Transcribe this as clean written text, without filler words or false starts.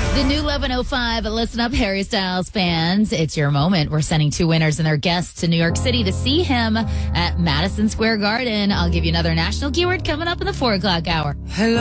The new 11:05. Listen up, Harry Styles fans. It's your moment. We're sending 2 winners and their guests to New York City to see him at Madison Square Garden. I'll give you another national keyword coming up in the 4 o'clock hour. Hello.